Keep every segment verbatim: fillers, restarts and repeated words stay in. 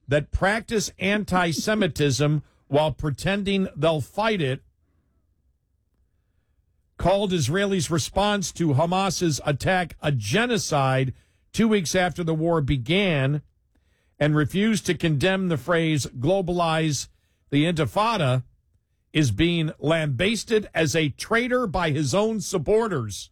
that practice anti-Semitism while pretending they'll fight it, called Israelis' response to Hamas's attack a genocide two weeks after the war began, and refused to condemn the phrase globalize the Intifada, is being lambasted as a traitor by his own supporters.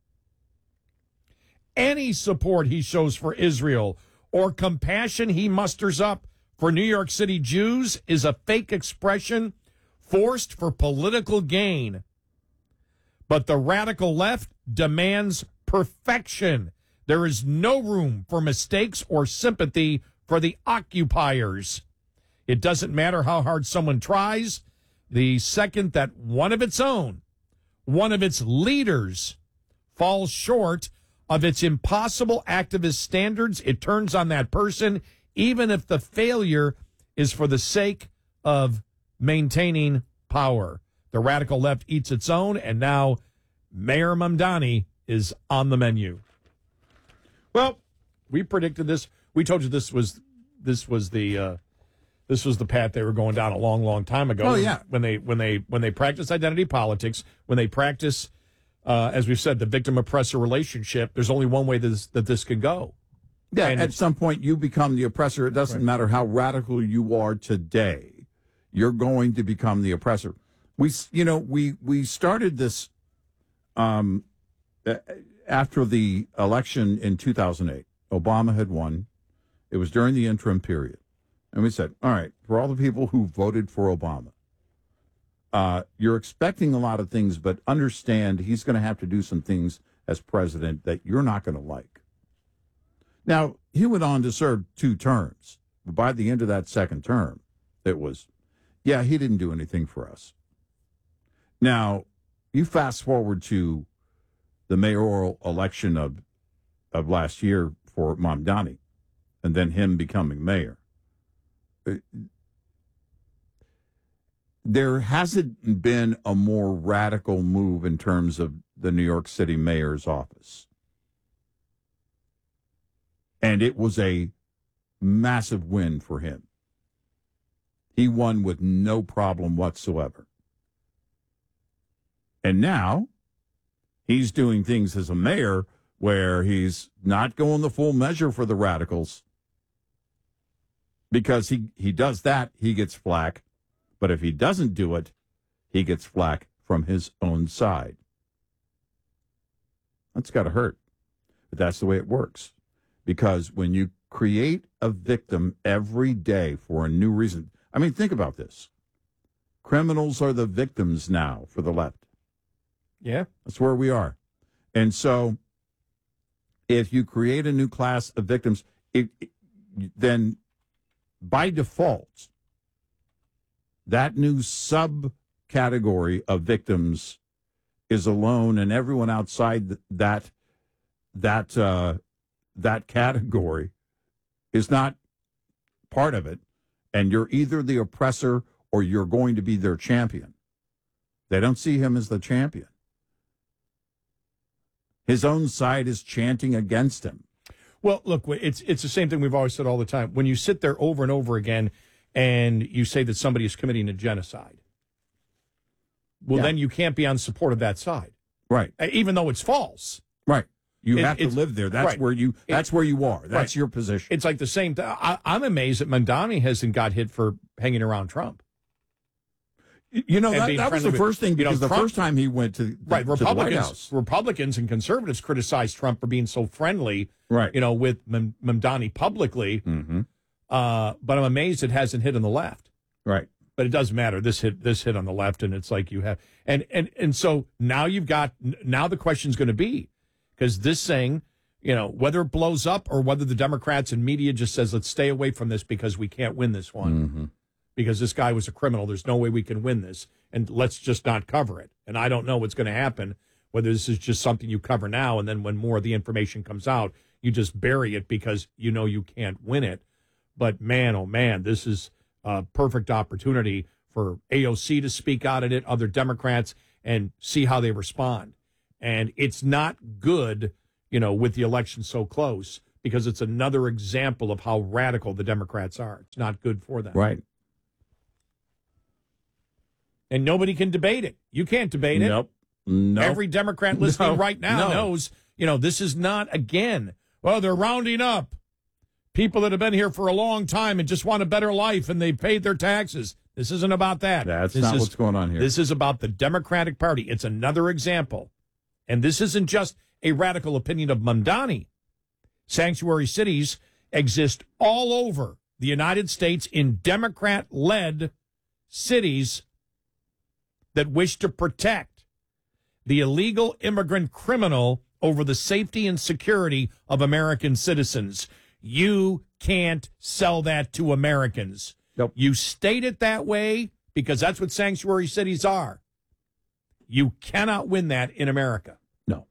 Any support he shows for Israel or compassion he musters up for New York City Jews is a fake expression forced for political gain. But the radical left demands perfection. There is no room for mistakes or sympathy for the occupiers. It doesn't matter how hard someone tries. The second that one of its own, one of its leaders, falls short of its impossible activist standards, it turns on that person, even if the failure is for the sake of maintaining power. The radical left eats its own, and now Mayor Mamdani is on the menu. Well, we predicted this. We told you this was this was the uh, this was the path they were going down a long, long time ago. Oh yeah, when they when they when they practice identity politics, when they practice, uh, as we've said, the victim oppressor relationship. There's only one way that this, that this can go. Yeah, and at some point you become the oppressor. It doesn't right. matter how radical you are today. You're going to become the oppressor. We, you know, we we started this um, after the election in two thousand eight. Obama had won. It was during the interim period. And we said, all right, for all the people who voted for Obama, uh, you're expecting a lot of things, but understand he's going to have to do some things as president that you're not going to like. Now, he went on to serve two terms. But by the end of that second term, it was, yeah, he didn't do anything for us. Now, you fast forward to the mayoral election of of last year for Mamdani, and then him becoming mayor. There hasn't been a more radical move in terms of the New York City mayor's office. And it was a massive win for him. He won with no problem whatsoever. And now he's doing things as a mayor where he's not going the full measure for the radicals. Because he, he does that, he gets flack. But if he doesn't do it, he gets flack from his own side. That's got to hurt. But that's the way it works. Because when you create a victim every day for a new reason, I mean, think about this. Criminals are the victims now for the left. Yeah. That's where we are. And so if you create a new class of victims, it, it, then by default, that new subcategory of victims is alone, and everyone outside that that uh, that category is not part of it. And you're either the oppressor or you're going to be their champion. They don't see him as the champion. His own side is chanting against him. Well, look, it's it's the same thing we've always said all the time. When you sit there over and over again and you say that somebody is committing a genocide, well, yeah. then you can't be on support of that side. Right. Even though it's false. Right. You it, have to live there. That's right. where you That's it, where you are. That's right. your position. It's like the same thing. I'm amazed that Mamdani hasn't got hit for hanging around Trump. You know, that, that was the first thing, because you know, the Trump, first time he went to, the, right, to the White House. Republicans and conservatives criticized Trump for being so friendly, right. you know, with Mam- Mamdani publicly. Mm-hmm. Uh, but I'm amazed it hasn't hit on the left. Right. But it doesn't matter. This hit this hit on the left, and it's like you have. And, and, and so now you've got, now the question's going to be, because this thing, you know, whether it blows up or whether the Democrats and media just says, let's stay away from this because we can't win this one. Mm-hmm. Because this guy was a criminal. There's no way we can win this. And let's just not cover it. And I don't know what's going to happen, whether this is just something you cover now and then when more of the information comes out, you just bury it because you know you can't win it. But man, oh man, this is a perfect opportunity for A O C to speak out at it, other Democrats, and see how they respond. And it's not good, you know, with the election so close, because it's another example of how radical the Democrats are. It's not good for them. Right. And nobody can debate it. You can't debate it. Nope. Nope. Every Democrat listening No. right now No. knows, you know, this is not, again, well, they're rounding up people that have been here for a long time and just want a better life and they paid their taxes. This isn't about that. That's this not is, what's going on here. This is about the Democratic Party. It's another example. And this isn't just a radical opinion of Mamdani. Sanctuary cities exist all over the United States in Democrat-led cities that wish to protect the illegal immigrant criminal over the safety and security of American citizens. You can't sell that to Americans. Nope. You state it that way because that's what sanctuary cities are. You cannot win that in America. No.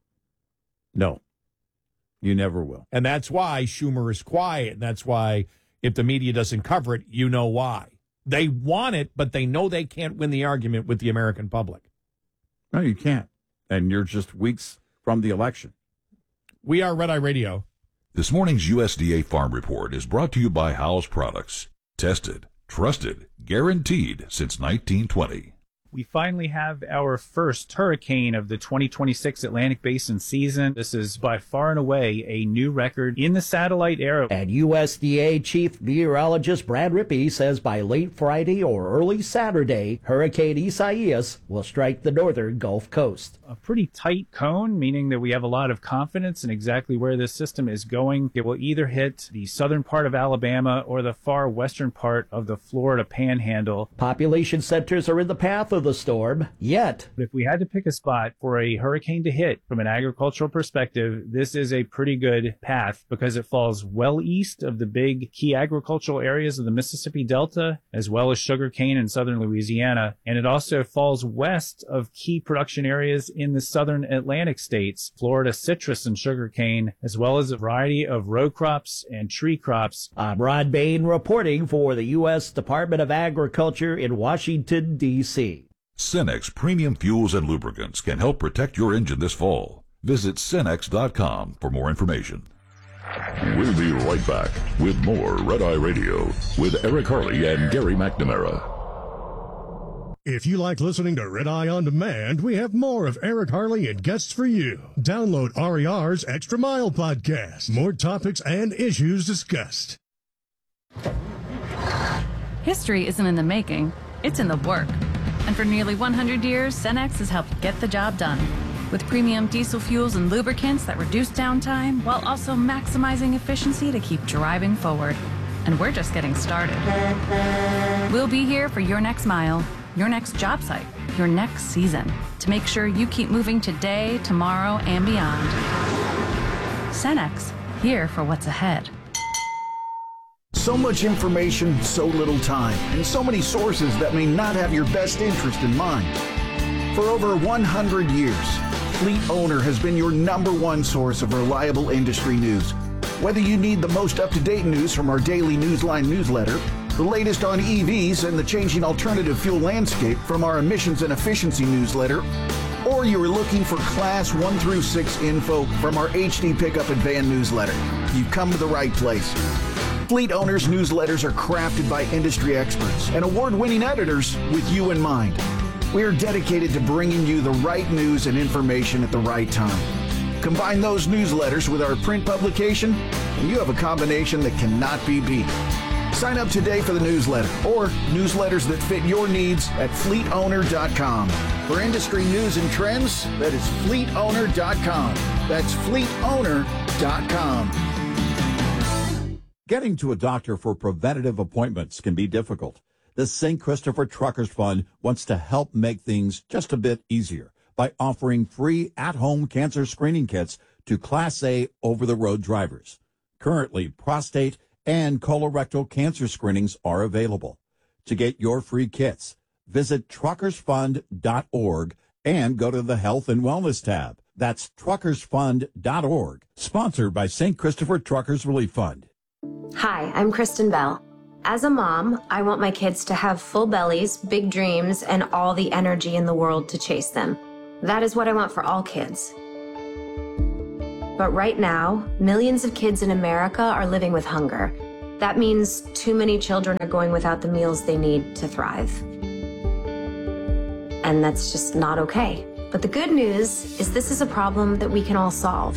No. You never will. And that's why Schumer is quiet. And that's why if the media doesn't cover it, you know why. They want it, but they know they can't win the argument with the American public. No, you can't. And you're just weeks from the election. We are Red Eye Radio. This morning's U S D A Farm Report is brought to you by Howes Products. Tested, trusted, guaranteed since nineteen twenty. We finally have our first hurricane of the twenty twenty-six Atlantic Basin season. This is by far and away a new record in the satellite era. And U S D A Chief Meteorologist Brad Rippey says by late Friday or early Saturday, Hurricane Isaias will strike the northern Gulf Coast. A pretty tight cone, meaning that we have a lot of confidence in exactly where this system is going. It will either hit the southern part of Alabama or the far western part of the Florida Panhandle. Population centers are in the path of the storm, yet But if we had to pick a spot for a hurricane to hit from an agricultural perspective, this is a pretty good path because it falls well east of the big key agricultural areas of the Mississippi Delta, as well as sugarcane in southern Louisiana. And it also falls west of key production areas in the southern Atlantic states, Florida citrus and sugarcane, as well as a variety of row crops and tree crops. I'm Rod Bain reporting for the U S Department of Agriculture in Washington, D C Cenex Premium Fuels and Lubricants can help protect your engine this fall. Visit Cenex dot com for more information. We'll be right back with more Red Eye Radio with Eric Harley and Gary McNamara. If you like listening to Red Eye On Demand, we have more of Eric Harley and guests for you. Download R E R's Extra Mile podcast. More topics and issues discussed. History isn't in the making, it's in the work. And for nearly one hundred years, Cenex has helped get the job done. With premium diesel fuels and lubricants that reduce downtime while also maximizing efficiency to keep driving forward. And we're just getting started. We'll be here for your next mile, your next job site, your next season, to make sure you keep moving today, tomorrow, and beyond. Cenex, here for what's ahead. So much information, so little time, and so many sources that may not have your best interest in mind. For over one hundred years, Fleet Owner has been your number one source of reliable industry news. Whether you need the most up-to-date news from our daily Newsline newsletter, the latest on E Vs and the changing alternative fuel landscape from our emissions and efficiency newsletter, or you are looking for Class one through six info from our H D Pickup and Van newsletter, you've come to the right place. Fleet Owners newsletters are crafted by industry experts and award-winning editors with you in mind. We are dedicated to bringing you the right news and information at the right time. Combine those newsletters with our print publication, and you have a combination that cannot be beat. Sign up today for the newsletter or newsletters that fit your needs at fleet owner dot com. For industry news and trends, that is fleet owner dot com. That's fleet owner dot com. Getting to a doctor for preventative appointments can be difficult. The Saint Christopher Truckers Fund wants to help make things just a bit easier by offering free at-home cancer screening kits to Class A over-the-road drivers. Currently, prostate and colorectal cancer screenings are available. To get your free kits, visit truckers fund dot org and go to the Health and Wellness tab. That's truckers fund dot org, sponsored by Saint Christopher Truckers Relief Fund. Hi, I'm Kristen Bell. As a mom, I want my kids to have full bellies, big dreams, and all the energy in the world to chase them. That is what I want for all kids. But right now, millions of kids in America are living with hunger. That means too many children are going without the meals they need to thrive. And that's just not okay. But the good news is this is a problem that we can all solve.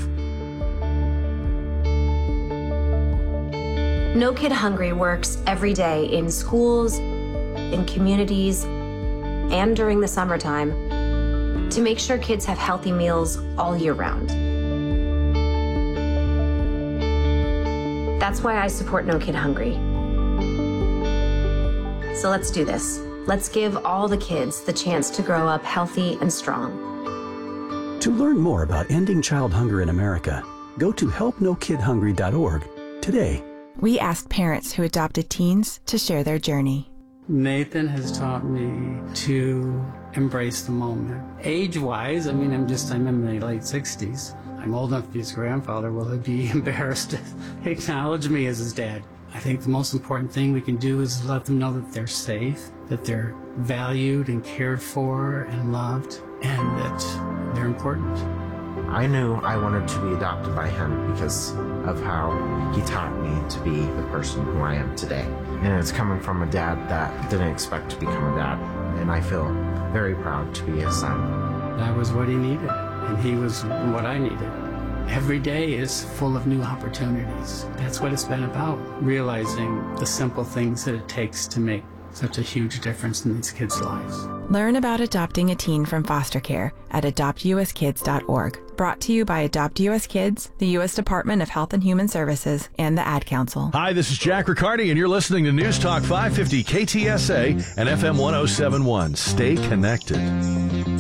No Kid Hungry works every day in schools, in communities, and during the summertime to make sure kids have healthy meals all year round. That's why I support No Kid Hungry. So let's do this. Let's give all the kids the chance to grow up healthy and strong. To learn more about ending child hunger in America, go to help no kid hungry dot org today. We asked parents who adopted teens to share their journey. Nathan has taught me to embrace the moment. Age-wise, I mean, I'm just, I'm in my late sixties. I'm old enough to be his grandfather. Will he be embarrassed to acknowledge me as his dad? I think the most important thing we can do is let them know that they're safe, that they're valued and cared for and loved, and that they're important. I knew I wanted to be adopted by him because of how he taught me to be the person who I am today. And it's coming from a dad that didn't expect to become a dad, and I feel very proud to be his son. That was what he needed, and he was what I needed. Every day is full of new opportunities. That's what it's been about, realizing the simple things that it takes to make such a huge difference in these kids' lives. Learn about adopting a teen from foster care at adopt u s kids dot org. Brought to you by Adopt U S Kids, the U S Department of Health and Human Services, and the Ad Council. Hi, this is Jack Riccardi, and you're listening to News Talk five fifty K T S A and F M one oh seven point one. Stay connected.